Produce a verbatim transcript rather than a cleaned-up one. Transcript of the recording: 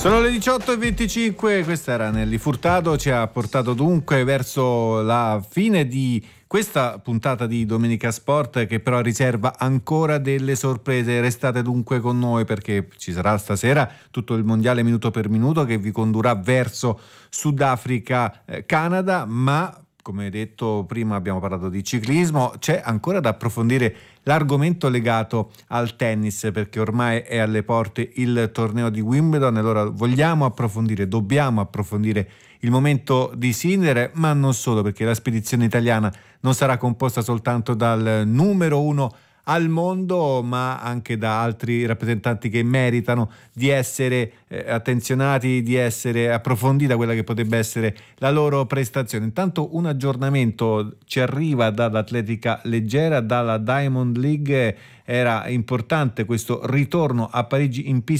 Sono le diciotto e venticinque, questa era Nelly Furtado, ci ha portato dunque verso la fine di questa puntata di Domenica Sport, che però riserva ancora delle sorprese. Restate dunque con noi, perché ci sarà stasera tutto il mondiale minuto per minuto che vi condurrà verso Sudafrica-Canada, ma come detto prima abbiamo parlato di ciclismo, c'è ancora da approfondire l'argomento legato al tennis, perché ormai è alle porte il torneo di Wimbledon. Allora vogliamo approfondire, dobbiamo approfondire il momento di Sinner, ma non solo, perché la spedizione italiana non sarà composta soltanto dal numero uno al mondo, ma anche da altri rappresentanti che meritano di essere eh, attenzionati, di essere approfondita quella che potrebbe essere la loro prestazione. Intanto un aggiornamento ci arriva dall'atletica leggera, dalla Diamond League. Era importante questo ritorno a Parigi in pista